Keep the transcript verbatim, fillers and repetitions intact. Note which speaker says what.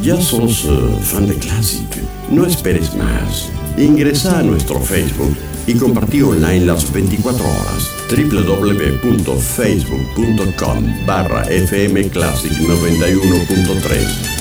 Speaker 1: ya sos uh, fan de Classic, no esperes más. Ingresa a nuestro Facebook y compartí online las veinticuatro horas. doble u doble u doble u punto facebook punto com barra fm classic noventa y uno punto tres.